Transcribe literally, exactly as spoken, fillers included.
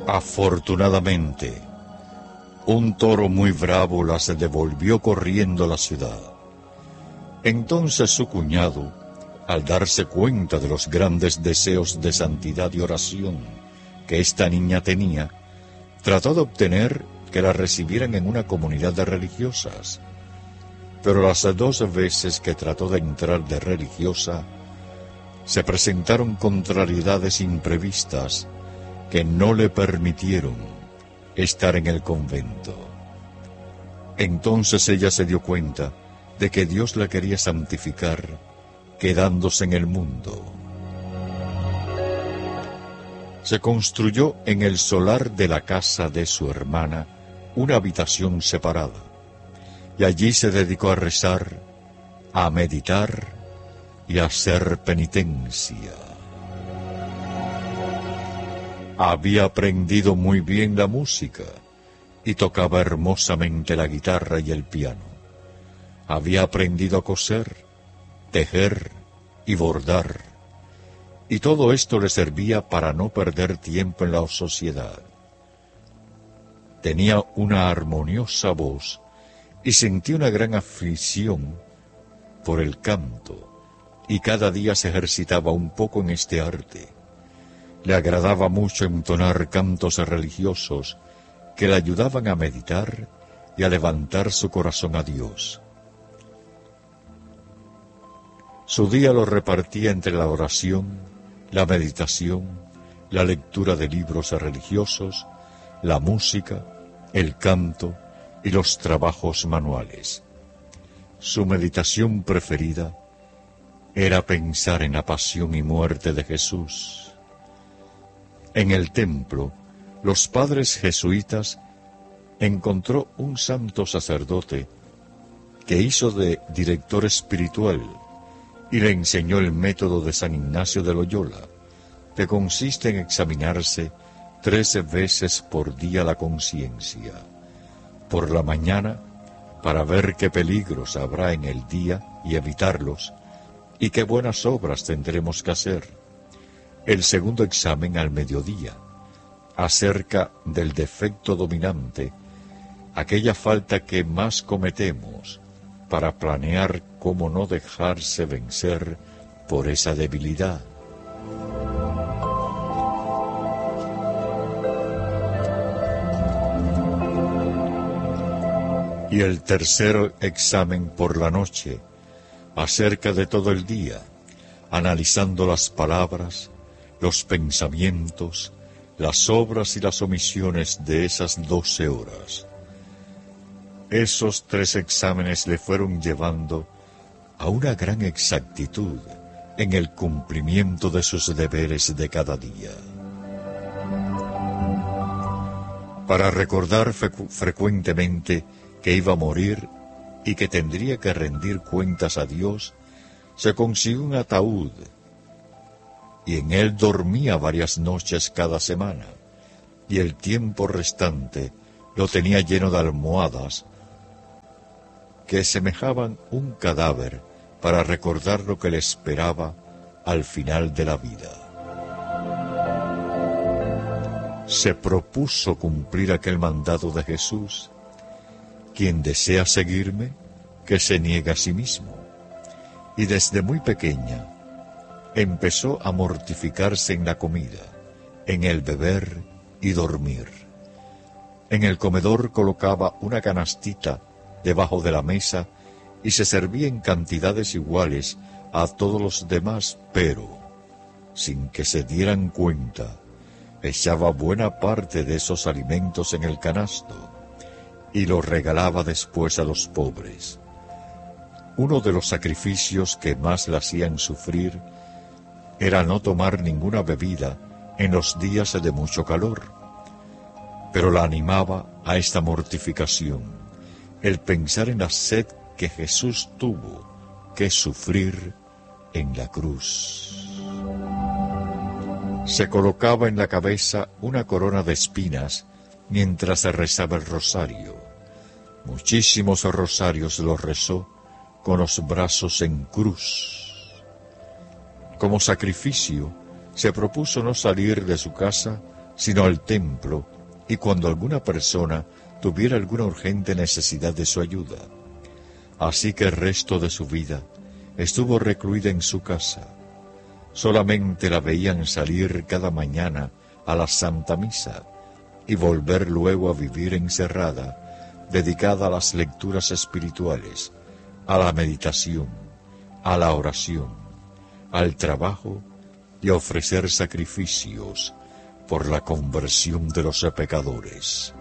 Afortunadamente, un toro muy bravo las devolvió corriendo a la ciudad. Entonces su cuñado, al darse cuenta de los grandes deseos de santidad y oración que esta niña tenía, trató de obtener que la recibieran en una comunidad de religiosas. Pero las dos veces que trató de entrar de religiosa, se presentaron contrariedades imprevistas que no le permitieron estar en el convento. Entonces ella se dio cuenta de que Dios la quería santificar, quedándose en el mundo. Se construyó en el solar de la casa de su hermana una habitación separada, y allí se dedicó a rezar, a meditar y a hacer penitencia. Había aprendido muy bien la música y tocaba hermosamente la guitarra y el piano. Había aprendido a coser, tejer y bordar, y todo esto le servía para no perder tiempo en la sociedad. Tenía una armoniosa voz y sentía una gran afición por el canto, y cada día se ejercitaba un poco en este arte. Le agradaba mucho entonar cantos religiosos que le ayudaban a meditar y a levantar su corazón a Dios. Su día lo repartía entre la oración, la meditación, la lectura de libros religiosos, la música, el canto y los trabajos manuales. Su meditación preferida era pensar en la pasión y muerte de Jesús. En el templo, los padres jesuitas encontró un santo sacerdote que hizo de director espiritual y le enseñó el método de San Ignacio de Loyola, que consiste en examinarse trece veces por día la conciencia. Por la mañana, para ver qué peligros habrá en el día y evitarlos, y qué buenas obras tendremos que hacer. El segundo examen al mediodía, acerca del defecto dominante, aquella falta que más cometemos, para planear cómo no dejarse vencer por esa debilidad. Y el tercer examen por la noche, acerca de todo el día, analizando las palabras, los pensamientos, las obras y las omisiones de esas doce horas. Esos tres exámenes le fueron llevando a una gran exactitud en el cumplimiento de sus deberes de cada día. Para recordar frecu- frecuentemente que iba a morir y que tendría que rendir cuentas a Dios, se consiguió un ataúd, y en él dormía varias noches cada semana, y el tiempo restante lo tenía lleno de almohadas que semejaban un cadáver para recordar lo que le esperaba al final de la vida. Se propuso cumplir aquel mandato de Jesús: quien desea seguirme, que se niegue a sí mismo. Y desde muy pequeña empezó a mortificarse en la comida, en el beber y dormir. En el comedor colocaba una canastita debajo de la mesa y se servía en cantidades iguales a todos los demás, pero, sin que se dieran cuenta, echaba buena parte de esos alimentos en el canasto y los regalaba después a los pobres. Uno de los sacrificios que más la hacían sufrir era no tomar ninguna bebida en los días de mucho calor, pero la animaba a esta mortificación el pensar en la sed que Jesús tuvo que sufrir en la cruz. Se colocaba en la cabeza una corona de espinas mientras se rezaba el rosario. Muchísimos rosarios los rezó con los brazos en cruz. Como sacrificio, se propuso no salir de su casa sino al templo y cuando alguna persona tuviera alguna urgente necesidad de su ayuda. Así que el resto de su vida estuvo recluida en su casa. Solamente la veían salir cada mañana a la Santa Misa y volver luego a vivir encerrada, dedicada a las lecturas espirituales, a la meditación, a la oración, al trabajo y a ofrecer sacrificios por la conversión de los pecadores.